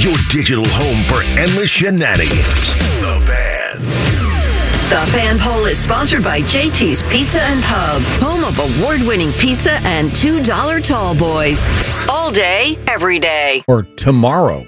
your digital home for endless shenanigans. The Fan. The Fan Poll is sponsored by JT's Pizza and Pub, home of award-winning pizza and $2 tall boys. All day, every day. Or tomorrow.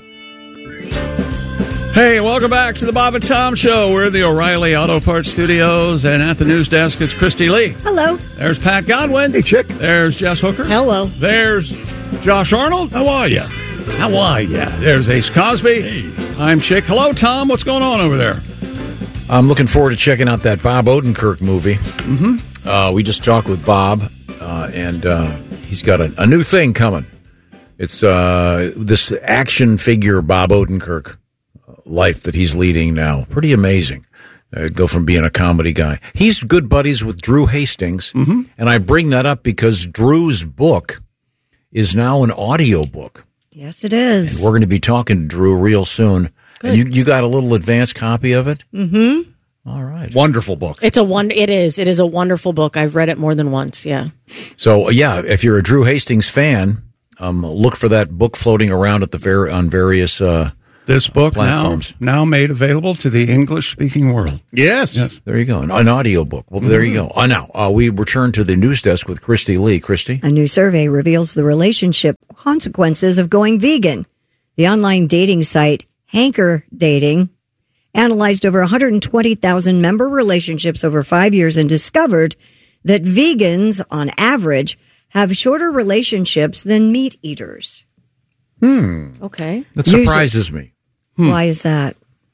Hey, welcome back to the Bob and Tom Show. We're in the O'Reilly Auto Parts Studios, and at the news desk, it's Christy Lee. Hello. There's Pat Godwin. Hey, Chick. There's Jess Hooker. Hello. There's Josh Arnold. How are you? How are ya? There's Ace Cosby. Hey. I'm Chick. Hello, Tom. What's going on over there? I'm looking forward to checking out that Bob Odenkirk movie. Mm-hmm. We just talked with Bob, and he's got a new thing coming. It's this action figure Bob Odenkirk life that he's leading now. Pretty amazing. Go from being a comedy guy. He's good buddies with Drew Hastings, and I bring that up because Drew's book is now an audio book. Yes, it is. And we're going to be talking to Drew real soon. Good. And you got a little advanced copy of it? Mm-hmm. All right. Wonderful book. It is a wonderful book. I've read it more than once, yeah. So, if you're a Drew Hastings fan, look for that book floating around at on various this book platforms. now made available to the English-speaking world. Yes. There you go. An audio book. Well, there you go. Now, we return to the news desk with Christy Lee. Christy? A new survey reveals the relationship consequences of going vegan. The online dating site Hanker Dating analyzed over 120,000 member relationships over 5 years and discovered that vegans, on average, have shorter relationships than meat eaters. Okay. That surprises me. Why is that?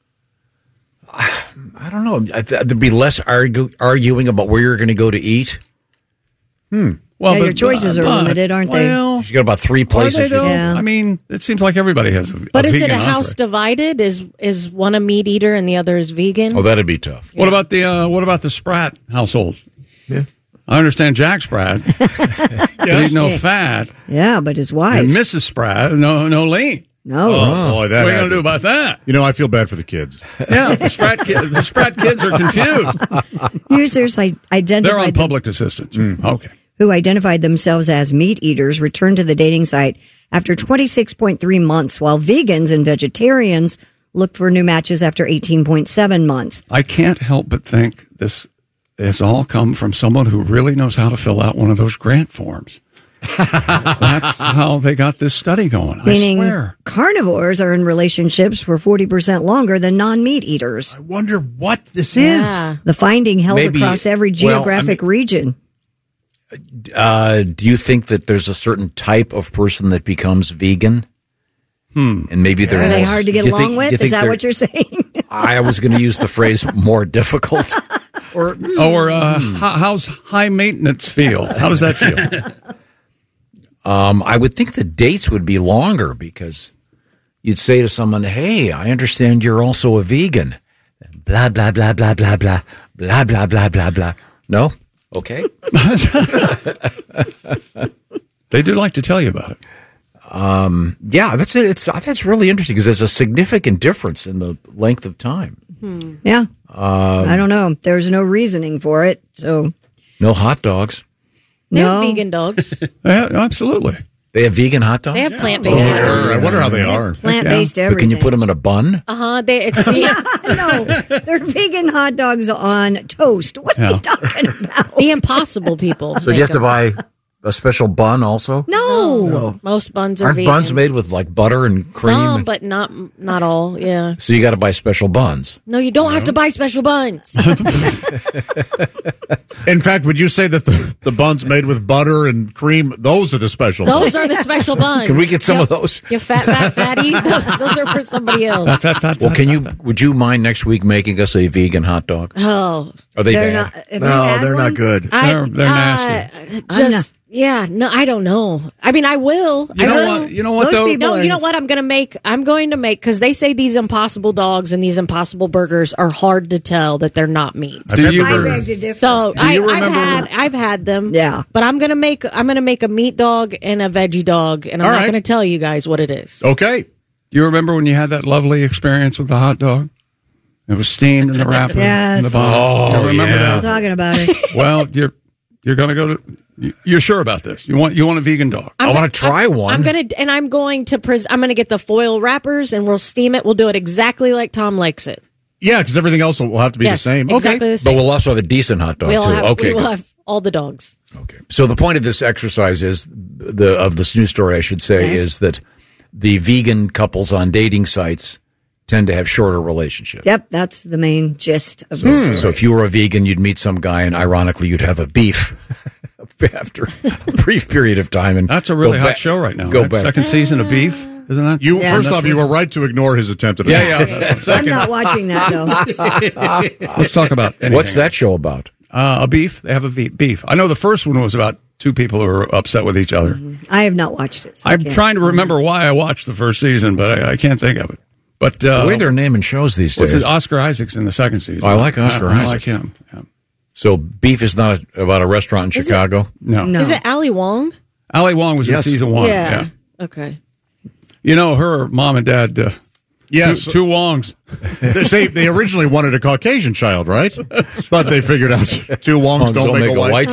I don't know. There'd be less arguing about where you're going to go to eat. Well, your choices are limited, aren't they? Well, You got about 3 places. are they, though? Yeah. I mean, it seems like everybody has a But is it vegan a house entree. divided? Is one a meat eater and the other is vegan? Oh, that'd be tough. What about the Spratt household? Yeah. I understand Jack Spratt. He's no fat. Yeah, but his wife. And Mrs. Spratt, no lean. No. Oh, boy, that What are you had going to do about that? You know, I feel bad for the kids. Yeah, the Spratt kids are confused. Users They're on identified public assistance. Okay. who identified themselves as meat eaters returned to the dating site after 26.3 months, while vegans and vegetarians looked for new matches after 18.7 months. I can't help but think this has all come from someone who really knows how to fill out one of those grant forms. That's how they got this study going. Meaning I swear. carnivores are in relationships for 40% longer than non-meat eaters. I wonder what this Yeah. The finding held Maybe- across every geographic region. Do you think that there's a certain type of person that becomes vegan? And maybe they're Are they more- hard to get do you along think- with? do you Is think that they're- what you're saying? I was going to use the phrase more difficult. Or How's high maintenance feel? How does that feel? I would think the dates would be longer because you'd say to someone, "Hey, I understand you're also a vegan." Blah blah blah blah blah blah blah blah blah blah blah. No, okay. They do like to tell you about it. Yeah, that's it. That's really interesting because there's a significant difference in the length of time. Yeah. I don't know. There's no reasoning for it. So, No hot dogs. They No. have vegan dogs. Yeah, absolutely. They have vegan hot dogs. They have plant-based I dogs. wonder how they are. plant-based But everything. can you put them in a bun? It's the, No, they're vegan hot dogs on toast. What are you talking about? the impossible people. So do you have to buy a special bun also? No. Most buns are Aren't vegan. buns made with like butter and cream? Some, but not all. Yeah. So you got to buy special buns. No, you don't have to buy special buns. In fact, would you say that the buns made with butter and cream, those are the special buns? Those are the special buns. Can we get some of those? You fatty. Those are for somebody else. Fat. Well, would you mind next week making us a vegan hot dog? Oh, Are they They're bad? not. have you No, had they're one? not good. They're nasty. Just yeah. No, I don't know. I mean, I will. You know what Those though? people No, are- you know what I'm going to make? I'm going to make, because they say these impossible dogs and these impossible burgers are hard to tell that they're not meat. Do you, I beg to differ. So you remember- I've had them. Yeah. But I'm gonna make a meat dog and a veggie dog, and I'm All not right. gonna tell you guys what it is. Okay. do you remember when you had that lovely experience with the hot dog? It was steamed in the wrapper Yes. in the bottom. Oh, You remember yeah. I'm talking about it. that? Well, you're going to go to You're sure about this? You want a vegan dog? I want to try one. I'm going to get the foil wrappers and we'll steam it. We'll do it exactly like Tom likes it. Yeah, because everything else will have to be the same. Exactly Okay. the same. But we'll also have a decent hot dog, too. Okay. We will have all the dogs. Okay. So the point of this exercise is, of this news story, I should say, is that the vegan couples on dating sites tend to have shorter relationships. Yep, that's the main gist of this story. So if you were a vegan, you'd meet some guy, and ironically, you'd have a beef after a brief period of time. And That's a really hot show right now. Go right? back. Second season of Beef, isn't that? First off, you were right to ignore his attempt at I'm Second, not watching that, though. Let's talk about anything. What's that show about? A beef. They have a beef. I know the first one was about two people who were upset with each other. I have not watched it. So I'm trying to remember why I watched the first season, but I can't think of it. But The way they're naming shows these days. Oscar Isaac's in the second season. Oh, I like Oscar I Isaac. like him. Yeah. So Beef is not about a restaurant in Chicago? No. Is it Ali Wong? Ali Wong was in season one. Yeah. Okay. You know, her mom and dad, yes, two Wongs. they originally wanted a Caucasian child, right? But they figured out two Wongs don't make a white.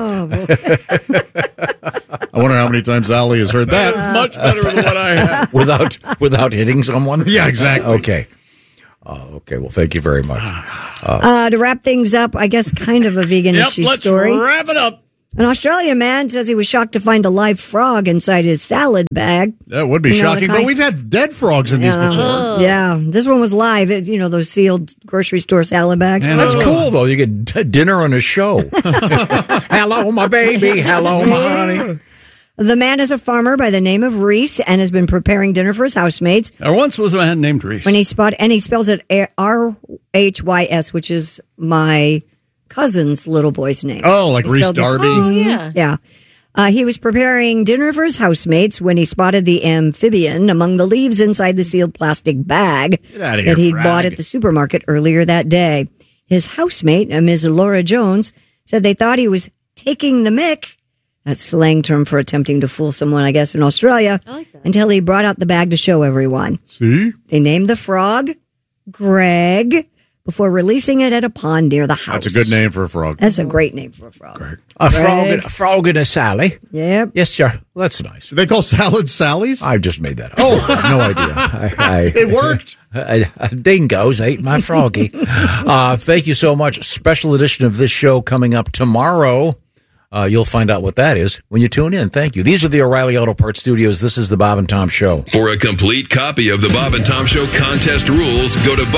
I wonder how many times Ali has heard that. That's much better than what I had. without hitting someone? Yeah, exactly. Okay. Okay, well, thank you very much. To wrap things up, I guess kind of a vegan issue let's story. wrap it up. An Australian man says he was shocked to find a live frog inside his salad bag. That would be You know, shocking, the but kind- we've had dead frogs in these before. Yeah, this one was live. It's, those sealed grocery store salad bags. That's cool, though. You get dinner on a show. Hello, my baby. Hello, my honey. The man is a farmer by the name of Reese and has been preparing dinner for his housemates. There once was a man named Reese. When he spells it Rhys, which is my cousin's little boy's name. Oh, like He Reese spelled it- Darby? Oh, yeah. Yeah. He was preparing dinner for his housemates when he spotted the amphibian among the leaves inside the sealed plastic bag Get outta here, that he'd frag. bought at the supermarket earlier that day. His housemate, Ms. Laura Jones, said they thought he was taking the mick. That's slang term for attempting to fool someone, I guess, in Australia. I like that. Until he brought out the bag to show everyone. See? They named the frog Greg before releasing it at a pond near the house. That's a good name for a frog. That's a great name for a frog. A Greg. frog and a Sally. Yep. Yes, sir. That's nice. Do they call salads Sally's? I just made that up. Oh. I have no idea. It worked. Dingoes ate my froggy. Thank you so much. Special edition of this show coming up tomorrow. You'll find out what that is when you tune in. Thank you. These are the O'Reilly Auto Parts Studios. This is the Bob and Tom Show. For a complete copy of the Bob and Tom Show contest rules, go to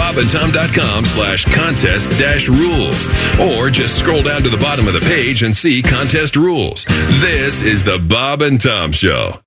bobandtom.com/contest-rules. Or just scroll down to the bottom of the page and see contest rules. This is the Bob and Tom Show.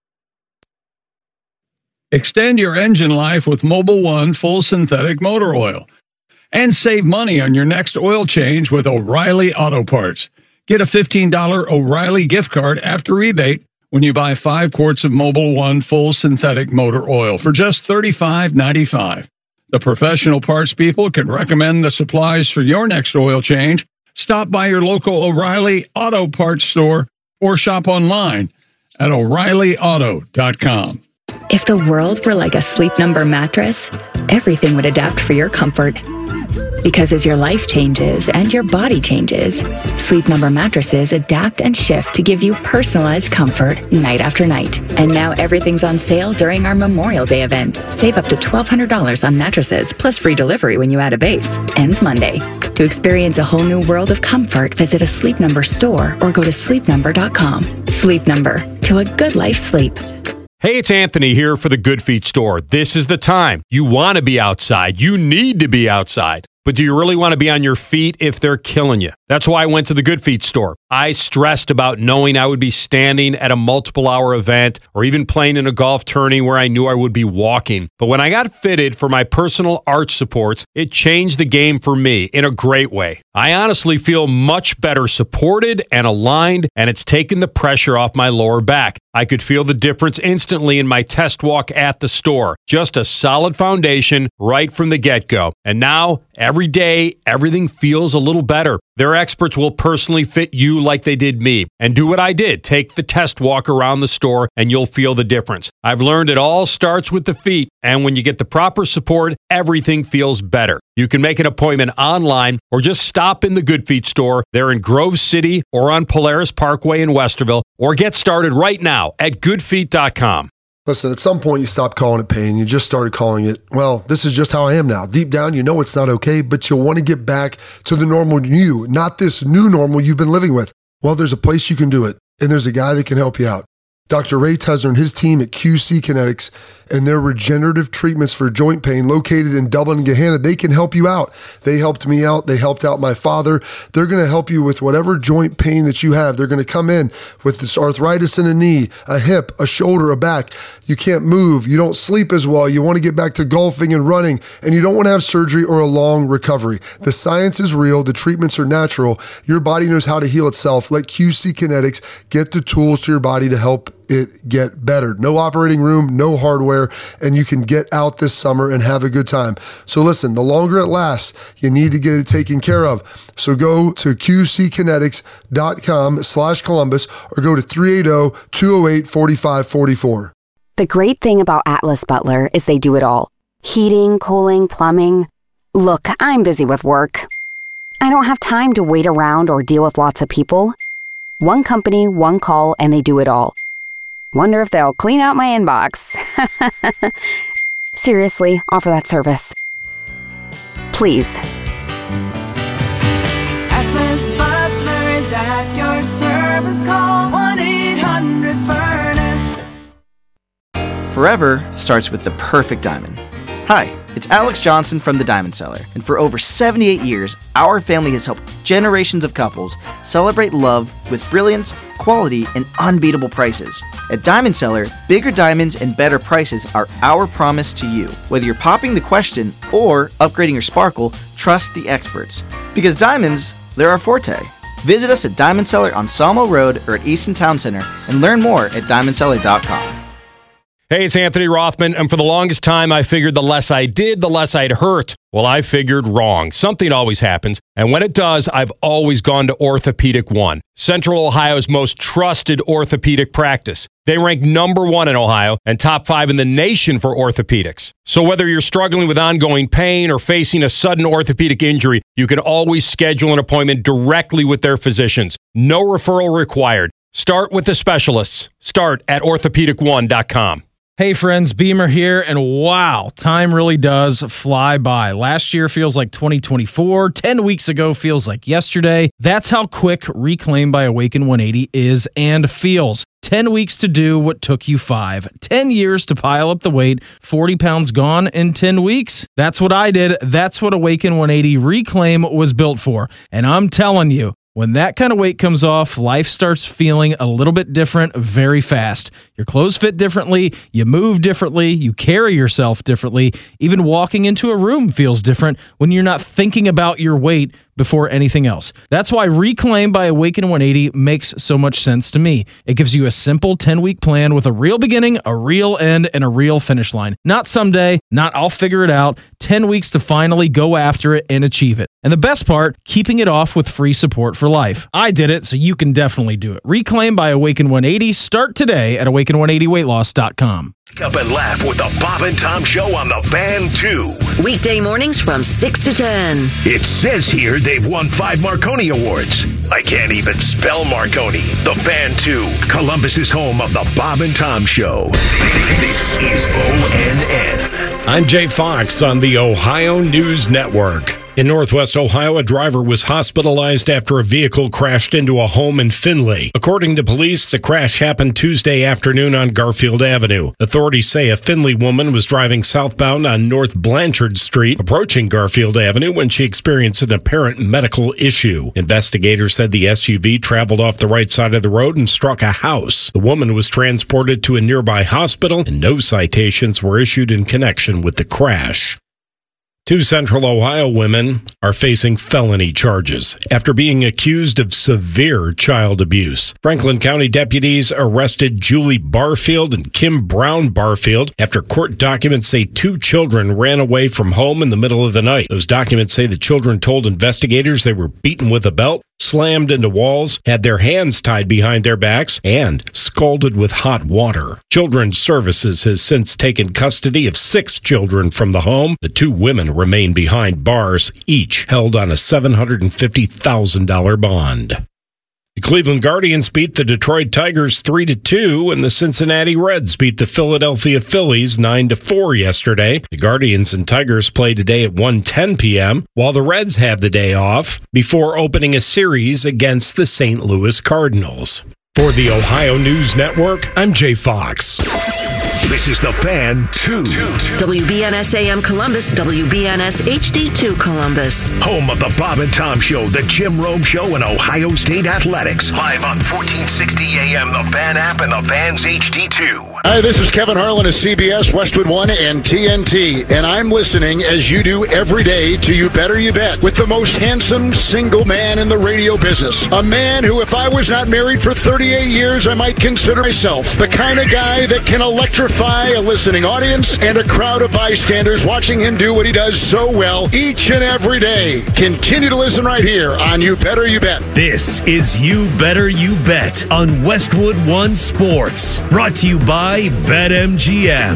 Extend your engine life with Mobil 1 full synthetic motor oil. And save money on your next oil change with O'Reilly Auto Parts. Get a $15 O'Reilly gift card after rebate when you buy 5 quarts of Mobil 1 full synthetic motor oil for just $35.95. The professional parts people can recommend the supplies for your next oil change. Stop by your local O'Reilly Auto Parts store or shop online at O'ReillyAuto.com. If the world were like a Sleep Number mattress, everything would adapt for your comfort. Because as your life changes and your body changes, Sleep Number mattresses adapt and shift to give you personalized comfort night after night. And now everything's on sale during our Memorial Day event. Save up to $1,200 on mattresses, plus free delivery when you add a base. Ends Monday. To experience a whole new world of comfort, visit a Sleep Number store or go to sleepnumber.com. Sleep Number. To a good life sleep. Hey, it's Anthony here for the Good Feet store. This is the time. You want to be outside. You need to be outside. But do you really want to be on your feet if they're killing you? That's why I went to the Good Feet store. I stressed about knowing I would be standing at a multiple-hour event or even playing in a golf tourney where I knew I would be walking. But when I got fitted for my personal arch supports, it changed the game for me in a great way. I honestly feel much better supported and aligned, and it's taken the pressure off my lower back. I could feel the difference instantly in my test walk at the store. Just a solid foundation right from the get-go. And now, every day, everything feels a little better. Their experts will personally fit you like they did me. And do what I did. Take the test walk around the store and you'll feel the difference. I've learned it all starts with the feet. And when you get the proper support, everything feels better. You can make an appointment online or just stop in the Good Feet store. They're in Grove City or on Polaris Parkway in Westerville. Or get started right now at goodfeet.com. Listen, at some point you stopped calling it pain. You just started calling it, well, this is just how I am now. Deep down, you know it's not okay, but you'll want to get back to the normal you, not this new normal you've been living with. Well, there's a place you can do it, and there's a guy that can help you out. Dr. Ray Tesner and his team at QC Kinetics and their regenerative treatments for joint pain located in Dublin and Gahanna, they can help you out. They helped me out. They helped out my father. They're going to help you with whatever joint pain that you have. They're going to come in with this arthritis in a knee, a hip, a shoulder, a back. You can't move. You don't sleep as well. You want to get back to golfing and running, and you don't want to have surgery or a long recovery. The science is real. The treatments are natural. Your body knows how to heal itself. Let QC Kinetics get the tools to your body to help it get better. No operating room, no hardware, and you can get out this summer and have a good time. So listen, the longer it lasts, you need to get it taken care of. So go to qckinetics.com/Columbus or go to 380-208-4544. The great thing about Atlas Butler is they do it all. Heating, cooling, plumbing. Look, I'm busy with work. I don't have time to wait around or deal with lots of people. One company, one call, and they do it all. Wonder if they'll clean out my inbox. Seriously, offer that service. Please. Atlas Butler is at your service. Call 1-800-FURNACE. Forever starts with the perfect diamond. Hi, it's Alex Johnson from The Diamond Seller, and for over 78 years, our family has helped generations of couples celebrate love with brilliance, quality, and unbeatable prices. At Diamond Seller, bigger diamonds and better prices are our promise to you. Whether you're popping the question or upgrading your sparkle, trust the experts. Because diamonds, they're our forte. Visit us at Diamond Seller on Sawmill Road or at Easton Town Center and learn more at diamondseller.com. Hey, it's Anthony Rothman, and for the longest time, I figured the less I did, the less I'd hurt. Well, I figured wrong. Something always happens, and when it does, I've always gone to Orthopedic One, Central Ohio's most trusted orthopedic practice. They rank #1 in Ohio and top 5 in the nation for orthopedics. So whether you're struggling with ongoing pain or facing a sudden orthopedic injury, you can always schedule an appointment directly with their physicians. No referral required. Start with the specialists. Start at orthopedic1.com. Hey friends, Beamer here, and wow, time really does fly by. Last year feels like 2024, 10 weeks ago feels like yesterday. That's how quick Reclaim by Awaken 180 is and feels. 10 weeks to do what took you 5. 10 years to pile up the weight, 40 pounds gone in 10 weeks. That's what I did. That's what Awaken 180 Reclaim was built for. And I'm telling you, when that kind of weight comes off, life starts feeling a little bit different very fast. Your clothes fit differently, you move differently, you carry yourself differently. Even walking into a room feels different when you're not thinking about your weight before anything else. That's why Reclaim by Awaken 180 makes so much sense to me. It gives you a simple 10-week plan with a real beginning, a real end, and a real finish line. Not someday, not I'll figure it out. 10 weeks to finally go after it and achieve it. And the best part, keeping it off with free support for life. I did it, so you can definitely do it. Reclaim by Awaken 180. Start today at awaken180weightloss.com. Wake up and laugh with the Bob and Tom Show on the Fan 2. Weekday mornings from 6 to 10. It says here they've won 5 Marconi Awards. I can't even spell Marconi. The Fan 2, Columbus's home of the Bob and Tom Show. This is ONN. I'm Jay Fox on the Ohio News Network. In Northwest Ohio, a driver was hospitalized after a vehicle crashed into a home in Findlay. According to police, the crash happened Tuesday afternoon on Garfield Avenue. Authorities say a Findlay woman was driving southbound on North Blanchard Street, approaching Garfield Avenue when she experienced an apparent medical issue. Investigators said the SUV traveled off the right side of the road and struck a house. The woman was transported to a nearby hospital, and no citations were issued in connection with the crash. Two Central Ohio women are facing felony charges after being accused of severe child abuse. Franklin County deputies arrested Julie Barfield and Kim Brown Barfield after court documents say two children ran away from home in the middle of the night. Those documents say the children told investigators they were beaten with a belt, slammed into walls, had their hands tied behind their backs, and scalded with hot water. Children's Services has since taken custody of 6 children from the home. The 2 women remain behind bars, each held on a $750,000 bond. The Cleveland Guardians beat the Detroit Tigers 3-2, and the Cincinnati Reds beat the Philadelphia Phillies 9-4 yesterday. The Guardians and Tigers play today at 1:10 p.m., while the Reds have the day off before opening a series against the St. Louis Cardinals. For the Ohio News Network, I'm Jay Fox. This is The Fan 2. WBNS AM Columbus, WBNS HD2 Columbus. Home of the Bob and Tom Show, the Jim Rome Show, and Ohio State Athletics. Live on 1460 AM, the Fan app, and the Fan's HD2. Hi, this is Kevin Harlan of CBS, Westwood One, and TNT, and I'm listening, as you do every day, to You Better You Bet, with the most handsome single man in the radio business. A man who, if I was not married for 38 years, I might consider myself the kind of guy that can electrify a listening audience and a crowd of bystanders watching him do what he does so well each and every day. Continue to listen right here on You Better You Bet. This is You Better You Bet on Westwood One Sports. Brought to you by BetMGM.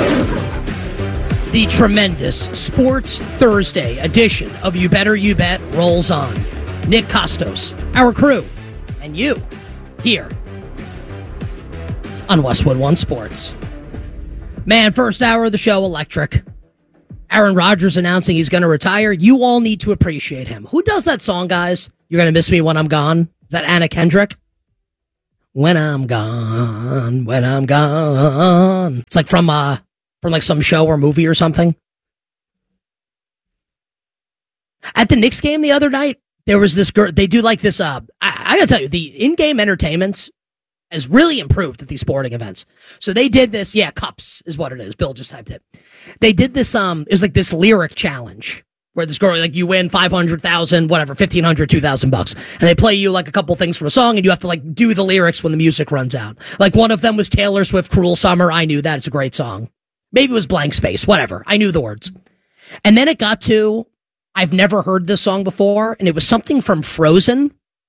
The tremendous Sports Thursday edition of You Better You Bet rolls on. Nick Costos, our crew, and you here on Westwood One Sports. Man, first hour of the show, electric. Aaron Rodgers announcing he's going to retire. You all need to appreciate him. Who does that song, guys? You're going to miss me when I'm gone. Is that Anna Kendrick? When I'm gone, when I'm gone. It's like from like some show or movie or something. At the Knicks game the other night, there was this girl. They do like this. I got to tell you, the in-game entertainment has really improved at these sporting events. So they did this. Yeah, Cups is what it is. Bill just typed it. They did this. It was like this lyric challenge where this girl, like, you win 500,000, whatever, 1,500, 2,000 bucks, and they play you like a couple things from a song, and you have to like do the lyrics when the music runs out. Like one of them was Taylor Swift, "Cruel Summer." I knew that. It's a great song. Maybe it was Blank Space. Whatever. I knew the words. And then it got to, I've never heard this song before, and it was something from Frozen.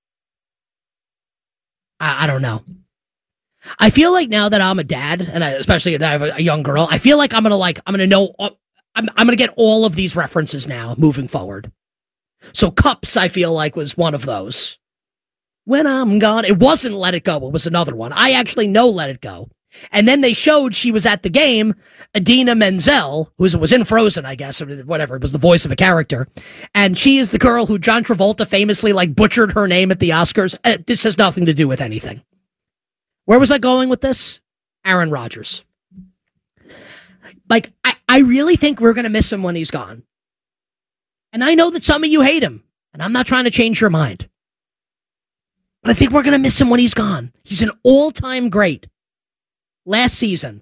I don't know. I feel like now that I'm a dad, and especially that I have a young girl, I feel like I'm gonna know, I'm gonna get all of these references now moving forward. So Cups, I feel like, was one of those. When I'm gone, it wasn't Let It Go. It was another one. I actually know Let It Go. And then they showed she was at the game, Idina Menzel, who was in Frozen, I guess, or whatever. It was the voice of a character. And she is the girl who John Travolta famously like butchered her name at the Oscars. This has nothing to do with anything. Where was I going with this? Aaron Rodgers. Like, I really think we're going to miss him when he's gone. And I know that some of you hate him, and I'm not trying to change your mind. But I think we're going to miss him when he's gone. He's an all-time great. Last season.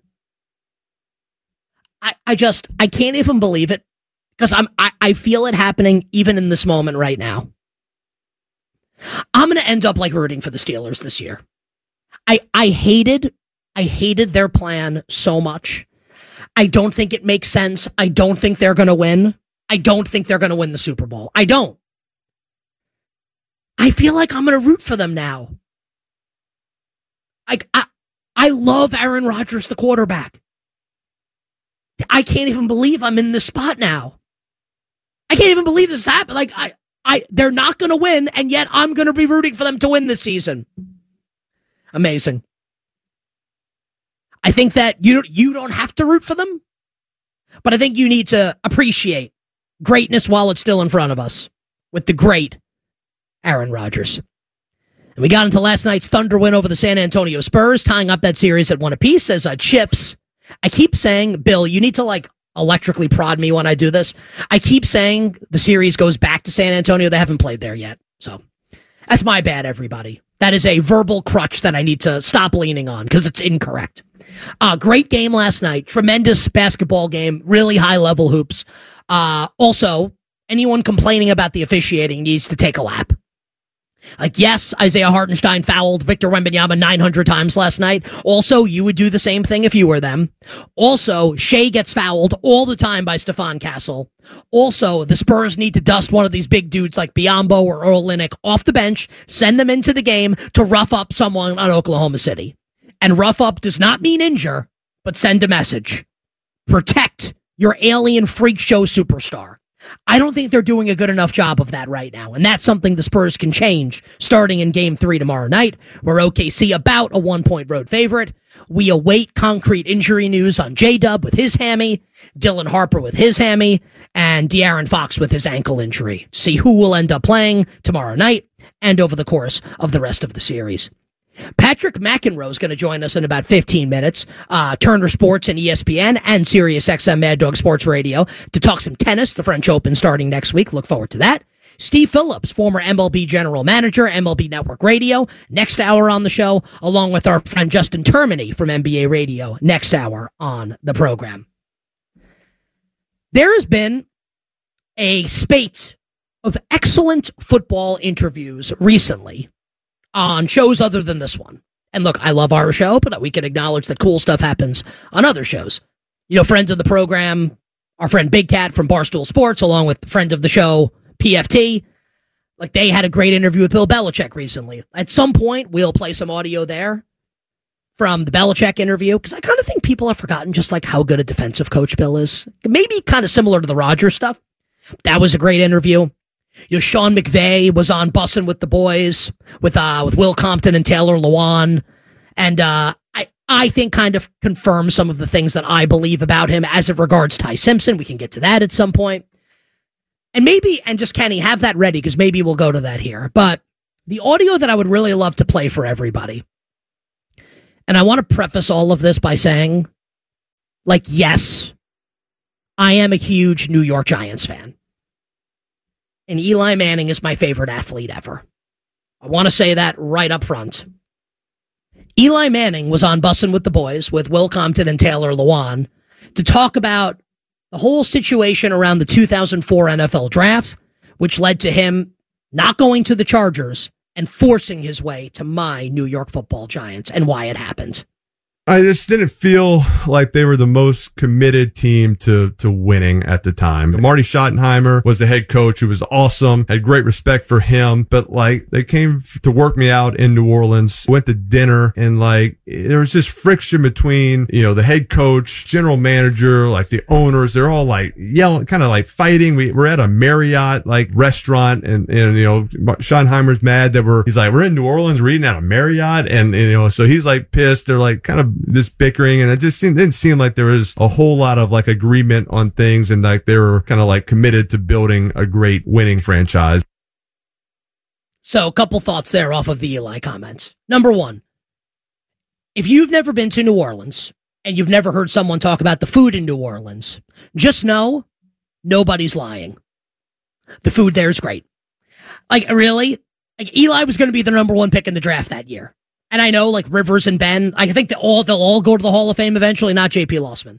I can't even believe it, because I feel it happening even in this moment right now. I'm going to end up like rooting for the Steelers this year. I hated their plan so much. I don't think it makes sense. I don't think they're going to win. I don't think they're going to win the Super Bowl. I don't. I feel like I'm going to root for them now. I love Aaron Rodgers, the quarterback. I can't even believe I'm in this spot now. I can't even believe this happened. Like, they're not going to win, and yet I'm going to be rooting for them to win this season. Amazing. I think that you don't have to root for them, but I think you need to appreciate greatness while it's still in front of us with the great Aaron Rodgers. And we got into last night's Thunder win over the San Antonio Spurs, tying up that series at 1 apiece as Chips. I keep saying, Bill, you need to like electrically prod me when I do this. I keep saying the series goes back to San Antonio. They haven't played there yet. So that's my bad, everybody. That is a verbal crutch that I need to stop leaning on because it's incorrect. Great game last night. Tremendous basketball game. Really high-level hoops. Also, anyone complaining about the officiating needs to take a lap. Like, yes, Isaiah Hartenstein fouled Victor Wembanyama 900 times last night. Also, you would do the same thing if you were them. Also, Shea gets fouled all the time by Stephon Castle. Also, the Spurs need to dust one of these big dudes like Biyombo or Earl Linnick off the bench, send them into the game to rough up someone on Oklahoma City. And rough up does not mean injure, but send a message. Protect your alien freak show superstar. I don't think they're doing a good enough job of that right now, and that's something the Spurs can change starting in Game 3 tomorrow night, where OKC about a 1-point road favorite. We await concrete injury news on J-Dub with his hammy, Dylan Harper with his hammy, and De'Aaron Fox with his ankle injury. See who will end up playing tomorrow night and over the course of the rest of the series. Patrick McEnroe is going to join us in about 15 minutes, Turner Sports and ESPN and SiriusXM Mad Dog Sports Radio, to talk some tennis, the French Open starting next week. Look forward to that. Steve Phillips, former MLB general manager, MLB Network Radio, next hour on the show, along with our friend Justin Termini from NBA Radio, next hour on the program. There has been a spate of excellent football interviews recently on shows other than this one. And look, I love our show, but we can acknowledge that cool stuff happens on other shows. You know, friends of the program, our friend Big Cat from Barstool Sports, along with friend of the show, PFT, like they had a great interview with Bill Belichick recently. At some point, we'll play some audio there from the Belichick interview, because I kind of think people have forgotten just like how good a defensive coach Bill is. Maybe kind of similar to the Rodgers stuff. That was a great interview. You know, Sean McVay was on Bussin' with the Boys with Will Compton and Taylor Lewan. And I think kind of confirms some of the things that I believe about him as it regards Ty Simpson. We can get to that at some point. And maybe, and just Kenny, have that ready, because maybe we'll go to that here. But the audio that I would really love to play for everybody, and I want to preface all of this by saying, like, yes, I am a huge New York Giants fan. And Eli Manning is my favorite athlete ever. I want to say that right up front. Eli Manning was on Bussin' with the Boys with Will Compton and Taylor Lewan to talk about the whole situation around the 2004 NFL draft, which led to him not going to the Chargers and forcing his way to my New York Football Giants, and why it happened. I just didn't feel like they were the most committed team to winning at the time. Marty Schottenheimer was the head coach, who was awesome, had great respect for him, but like they came to work me out in New Orleans, went to dinner, and like there was just friction between, you know, the head coach, general manager, like the owners. They're all like yelling, kind of like fighting. We're at a Marriott like restaurant, and you know, Schottenheimer's mad that he's like, we're in New Orleans, we're eating at a Marriott, and you know, so he's like pissed. They're like kind of this bickering, and it just didn't seem like there was a whole lot of like agreement on things, and like they were kind of like committed to building a great winning franchise. So a couple thoughts there off of the Eli comments. Number one, if you've never been to New Orleans and you've never heard someone talk about the food in New Orleans, just know nobody's lying. The food there is great. Like, really? Like, Eli was going to be the number one pick in the draft that year. And I know, like, Rivers and Ben, I think they'll all go to the Hall of Fame eventually, not J.P. Lossman.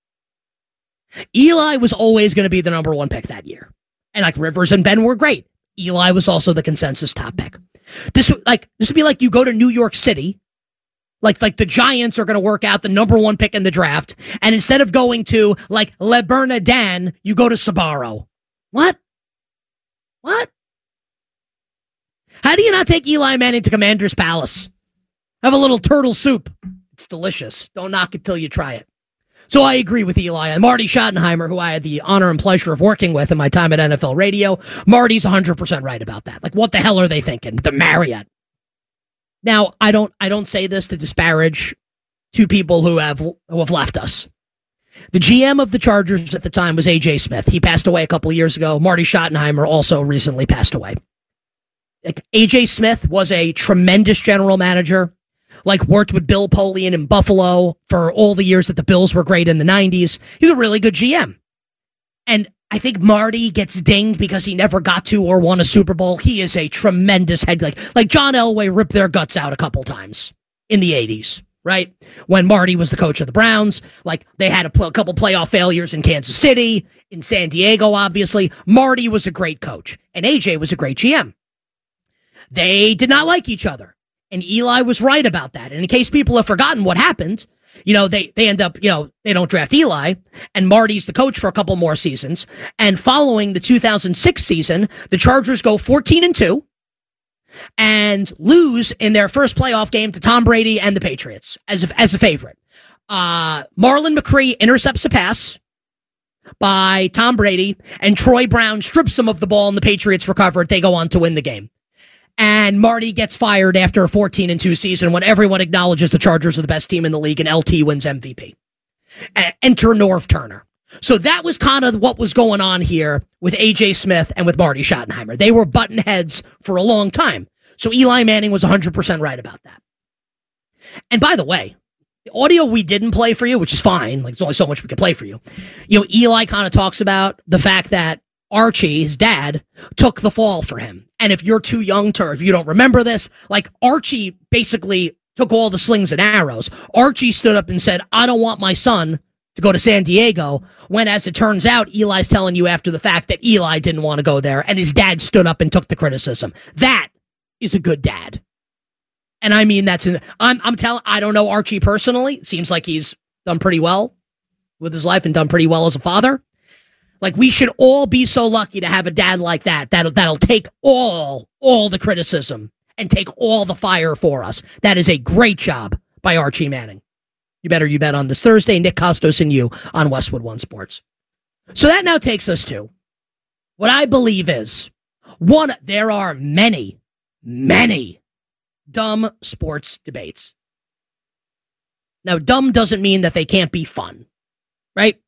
Eli was always going to be the number one pick that year. And, like, Rivers and Ben were great. Eli was also the consensus top pick. This would be like you go to New York City, like the Giants are going to work out the number one pick in the draft, and instead of going to, like, Le Bernardin, you go to Sbarro. What? How do you not take Eli Manning to Commander's Palace? Have a little turtle soup. It's delicious. Don't knock it till you try it. So I agree with Eli. And Marty Schottenheimer, who I had the honor and pleasure of working with in my time at NFL Radio, Marty's 100% right about that. Like, what the hell are they thinking? The Marriott. Now, I don't say this to disparage two people who have left us. The GM of the Chargers at the time was A.J. Smith. He passed away a couple of years ago. Marty Schottenheimer also recently passed away. Like, A.J. Smith was a tremendous general manager. Like, worked with Bill Polian in Buffalo for all the years that the Bills were great in the 90s. He's a really good GM. And I think Marty gets dinged because he never got to or won a Super Bowl. He is a tremendous head. Like John Elway ripped their guts out a couple times in the 80s. right? When Marty was the coach of the Browns, like they had a couple playoff failures in Kansas City, in San Diego, obviously. Marty was a great coach, and AJ was a great GM. They did not like each other, and Eli was right about that. And in case people have forgotten what happened, they end up, they don't draft Eli, and Marty's the coach for a couple more seasons. And following the 2006 season, the Chargers go 14-2 and lose in their first playoff game to Tom Brady and the Patriots as a favorite. Marlon McCree intercepts a pass by Tom Brady, and Troy Brown strips him of the ball, and the Patriots recover it. They go on to win the game. And Marty gets fired after a 14-2 season when everyone acknowledges the Chargers are the best team in the league, and LT wins MVP. Enter Norv Turner. So that was kind of what was going on here with A.J. Smith and with Marty Schottenheimer. They were button heads for a long time. So Eli Manning was 100% right about that. And by the way, the audio we didn't play for you, which is fine, like there's only so much we could play for you. Eli kind of talks about the fact that Archie, his dad, took the fall for him. And if you're too young to, or if you don't remember this, like Archie basically took all the slings and arrows. Archie stood up and said, I don't want my son to go to San Diego, when, as it turns out, Eli's telling you after the fact that Eli didn't want to go there, and his dad stood up and took the criticism. That is a good dad. And I mean, I don't know Archie personally. Seems like he's done pretty well with his life and done pretty well as a father. Like, we should all be so lucky to have a dad like that, that'll take all the criticism and take all the fire for us. That is a great job by Archie Manning. You better you bet on this Thursday. Nick Costos and you on Westwood One Sports. So that now takes us to what I believe is there are many dumb sports debates. Now, dumb doesn't mean that they can't be fun, right?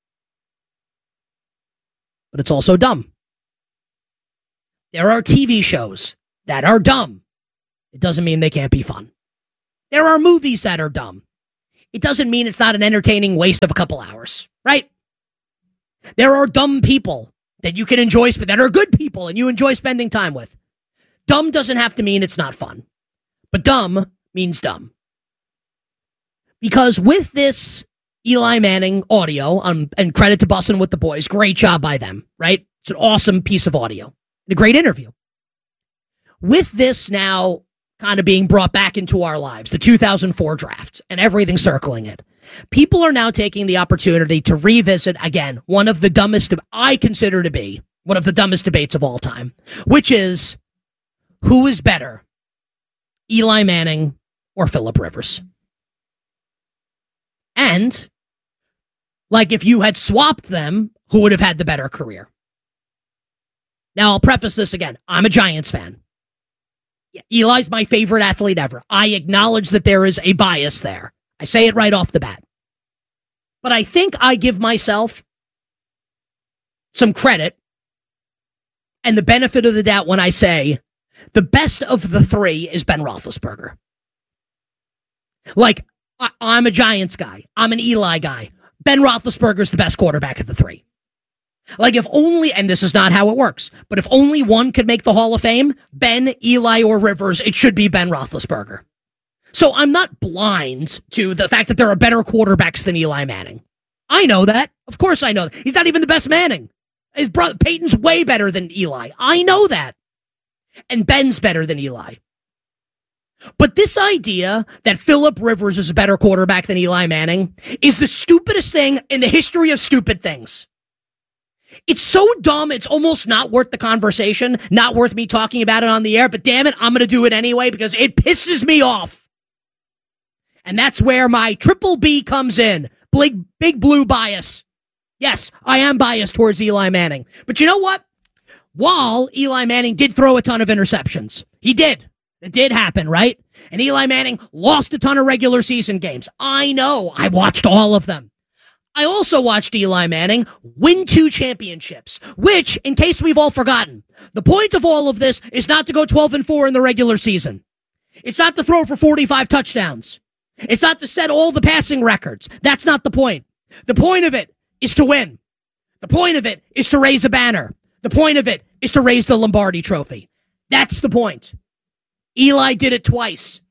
But it's also dumb. There are TV shows that are dumb. It doesn't mean they can't be fun. There are movies that are dumb. It doesn't mean it's not an entertaining waste of a couple hours, right? There are dumb people that you can enjoy, that are good people and you enjoy spending time with. Dumb doesn't have to mean it's not fun, but dumb means dumb. Because with this Eli Manning audio, and credit to Bussin' with the Boys, great job by them, right? It's an awesome piece of audio and a great interview. With this now kind of being brought back into our lives, the 2004 draft and everything circling it, people are now taking the opportunity to revisit, again, one of the dumbest, I consider to be one of the dumbest debates of all time, which is, who is better, Eli Manning or Phillip Rivers? And, like, if you had swapped them, who would have had the better career? Now, I'll preface this again. I'm a Giants fan. Eli's my favorite athlete ever. I acknowledge that there is a bias there. I say it right off the bat. But I think I give myself some credit and the benefit of the doubt when I say the best of the three is Ben Roethlisberger. Like, I'm a Giants guy. I'm an Eli guy. Ben Roethlisberger's the best quarterback of the three. Like, if only, and this is not how it works, but if only one could make the Hall of Fame, Ben, Eli, or Rivers, it should be Ben Roethlisberger. So I'm not blind to the fact that there are better quarterbacks than Eli Manning. I know that. Of course I know that. He's not even the best Manning. His brother Peyton's way better than Eli. I know that. And Ben's better than Eli. But this idea that Phillip Rivers is a better quarterback than Eli Manning is the stupidest thing in the history of stupid things. It's so dumb, it's almost not worth the conversation, not worth me talking about it on the air, but damn it, I'm going to do it anyway because it pisses me off. And that's where my triple B comes in. Big blue bias. Yes, I am biased towards Eli Manning. But you know what? While Eli Manning did throw a ton of interceptions, he did. It did happen, right? And Eli Manning lost a ton of regular season games. I know. I watched all of them. I also watched Eli Manning win 2 championships, which, in case we've all forgotten, the point of all of this is not to go 12-4 in the regular season. It's not to throw for 45 touchdowns. It's not to set all the passing records. That's not the point. The point of it is to win. The point of it is to raise a banner. The point of it is to raise the Lombardi Trophy. That's the point. Eli did it twice.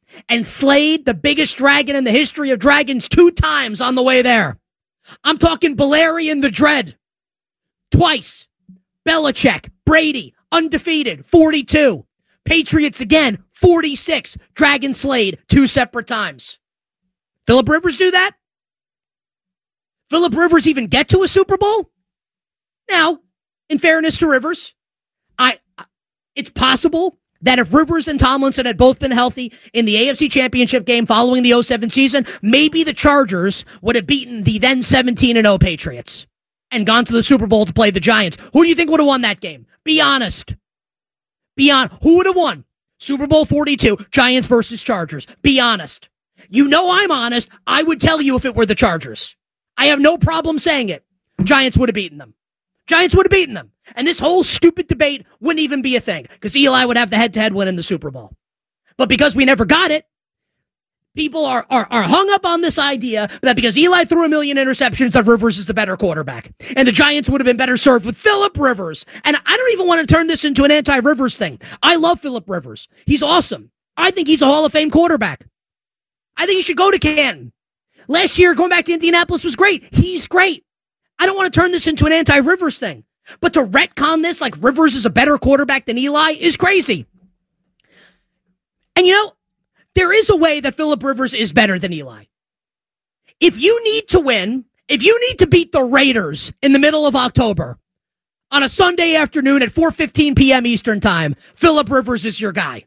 and slayed the biggest dragon in the history of dragons 2 times on the way there. I'm talking Balerion the Dread. Twice. Belichick, Brady, undefeated, 42. Patriots again, 46. Dragon slayed 2 separate times. Phillip Rivers do that? Phillip Rivers even get to a Super Bowl? Now, in fairness to Rivers, it's possible that if Rivers and Tomlinson had both been healthy in the AFC Championship game following the 2007 season, maybe the Chargers would have beaten the then 17-0 Patriots and gone to the Super Bowl to play the Giants. Who do you think would have won that game? Be honest. Who would have won? Super Bowl 42, Giants versus Chargers. Be honest. You know I'm honest. I would tell you if it were the Chargers. I have no problem saying it. Giants would have beaten them. And this whole stupid debate wouldn't even be a thing because Eli would have the head-to-head win in the Super Bowl. But because we never got it, people are hung up on this idea that because Eli threw 1 million interceptions, that Rivers is the better quarterback. And the Giants would have been better served with Phillip Rivers. And I don't even want to turn this into an anti-Rivers thing. I love Phillip Rivers. He's awesome. I think he's a Hall of Fame quarterback. I think he should go to Canton. Last year, going back to Indianapolis was great. He's great. I don't want to turn this into an anti-Rivers thing. But to retcon this like Rivers is a better quarterback than Eli is crazy. And you know, there is a way that Phillip Rivers is better than Eli. If you need to win, if you need to beat the Raiders in the middle of October on a Sunday afternoon at 4:15 p.m. Eastern time, Phillip Rivers is your guy.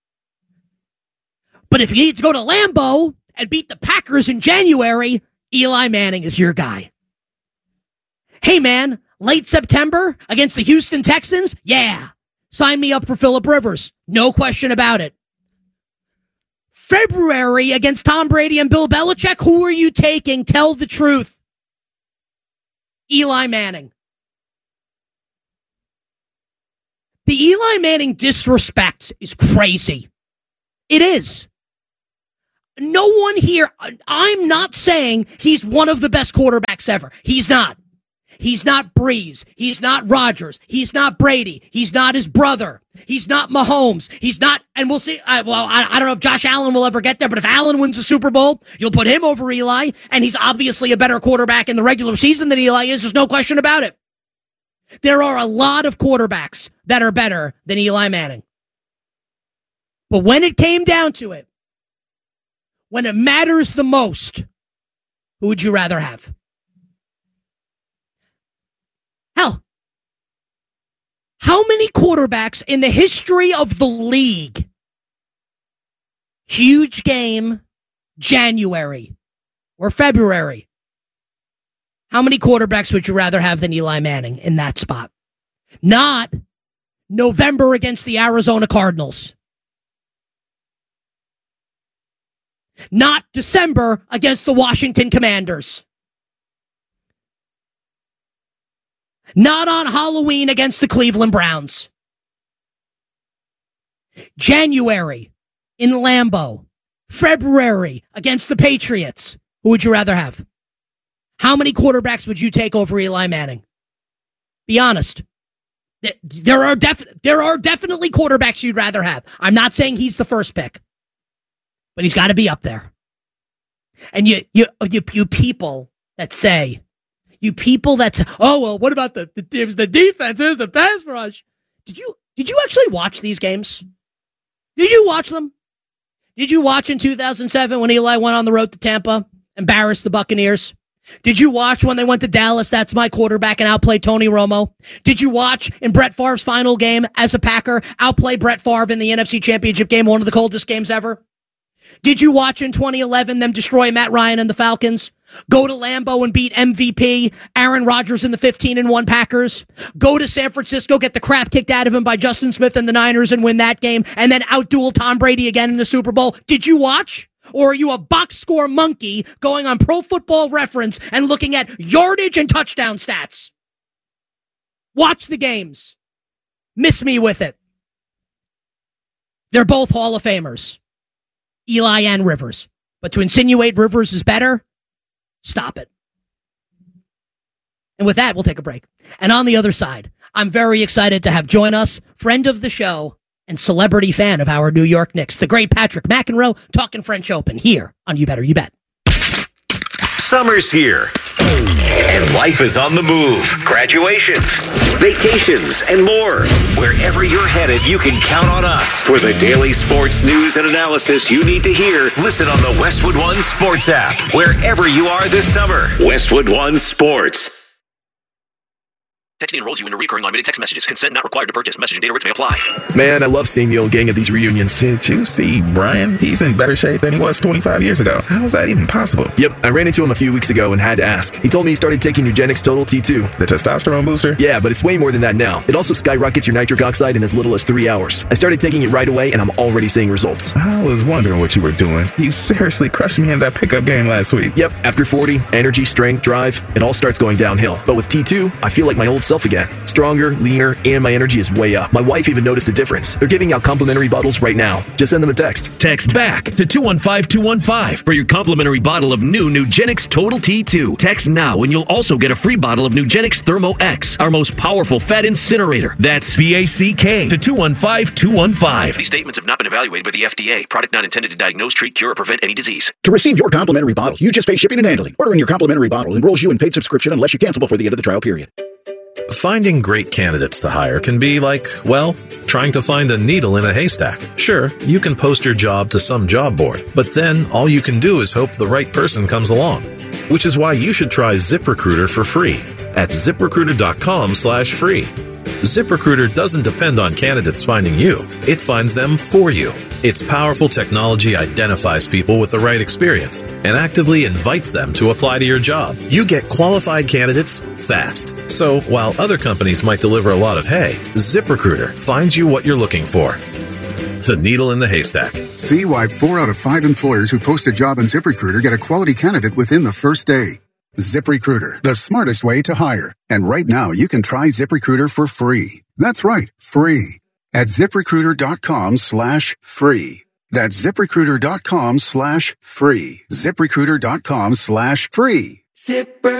But if you need to go to Lambeau and beat the Packers in January, Eli Manning is your guy. Hey, man, late September against the Houston Texans? Yeah. Sign me up for Phillip Rivers. No question about it. February against Tom Brady and Bill Belichick? Who are you taking? Tell the truth. Eli Manning. The Eli Manning disrespect is crazy. It is. No one here, I'm not saying he's one of the best quarterbacks ever. He's not. He's not Breeze. He's not Rodgers. He's not Brady. He's not his brother. He's not Mahomes. He's not, and we'll see. I don't know if Josh Allen will ever get there, but if Allen wins the Super Bowl, you'll put him over Eli, and he's obviously a better quarterback in the regular season than Eli is. There's no question about it. There are a lot of quarterbacks that are better than Eli Manning. But when it came down to it, when it matters the most, who would you rather have? Hell, how many quarterbacks in the history of the league, huge game, January or February, how many quarterbacks would you rather have than Eli Manning in that spot? Not November against the Arizona Cardinals. Not December against the Washington Commanders. Not on Halloween against the Cleveland Browns. January in Lambeau. February against the Patriots. Who would you rather have? How many quarterbacks would you take over Eli Manning? Be honest. There are definitely quarterbacks you'd rather have. I'm not saying he's the first pick, but he's got to be up there. And you people that say, oh, well, what about the defense? Here's the pass rush. Did you actually watch these games? Did you watch them? Did you watch in 2007 when Eli went on the road to Tampa, embarrassed the Buccaneers? Did you watch when they went to Dallas, that's my quarterback, and outplayed Tony Romo? Did you watch in Brett Favre's final game as a Packer, outplay Brett Favre in the NFC Championship game, one of the coldest games ever? Did you watch in 2011 them destroy Matt Ryan and the Falcons? Go to Lambeau and beat MVP Aaron Rodgers and the 15-1 Packers? Go to San Francisco, get the crap kicked out of him by Justin Smith and the Niners and win that game, and then outduel Tom Brady again in the Super Bowl? Did you watch? Or are you a box score monkey going on Pro Football Reference and looking at yardage and touchdown stats? Watch the games. Miss me with it. They're both Hall of Famers. Eli and Rivers. But to insinuate Rivers is better, stop it. And with that, we'll take a break. And on the other side, I'm very excited to have join us, friend of the show, and celebrity fan of our New York Knicks, the great Patrick McEnroe, talking French Open here on You Better You Bet. Summer's here, and life is on the move. Graduations, vacations, and more. Wherever you're headed, you can count on us. For the daily sports news and analysis you need to hear, listen on the Westwood One Sports app. Wherever you are this summer, Westwood One Sports. Texting enrolls you into recurring automated text messages. Consent not required to purchase. Message and data rates may apply. Man, I love seeing the old gang at these reunions. Did you see Brian? He's in better shape than he was 25 years ago. How is that even possible? Yep, I ran into him a few weeks ago and had to ask. He told me he started taking Nugenix Total T2. The testosterone booster? Yeah, but it's way more than that now. It also skyrockets your nitric oxide in as little as 3 hours. I started taking it right away and I'm already seeing results. I was wondering what you were doing. You seriously crushed me in that pickup game last week. Yep, after 40, energy, strength, drive, it all starts going downhill. But with T2, I feel like my old self again. Stronger, leaner, and my energy is way up. My wife even noticed a difference. They're giving out complimentary bottles right now. Just send them a text. Text BACK to 215-215 for your complimentary bottle of new Nugenix Total T2. Text now and you'll also get a free bottle of Nugenix Thermo X, our most powerful fat incinerator. That's BACK to 215-215. These statements have not been evaluated by the FDA. Product not intended to diagnose, treat, cure, or prevent any disease. To receive your complimentary bottle, you just pay shipping and handling. Ordering your complimentary bottle enrolls you in paid subscription unless you cancel before the end of the trial period. Finding great candidates to hire can be like, well, trying to find a needle in a haystack. Sure, you can post your job to some job board, but then all you can do is hope the right person comes along. Which is why you should try ZipRecruiter for free at ZipRecruiter.com/free. ZipRecruiter doesn't depend on candidates finding you. It finds them for you. Its powerful technology identifies people with the right experience and actively invites them to apply to your job. You get qualified candidates fast. So while other companies might deliver a lot of hay, ZipRecruiter finds you what you're looking for. The needle in the haystack. See why 4 out of 5 employers who post a job on ZipRecruiter get a quality candidate within the first day. ZipRecruiter, the smartest way to hire. And right now, you can try ZipRecruiter for free. That's right, free. At ZipRecruiter.com/free. That's ZipRecruiter.com/free. ZipRecruiter.com/free.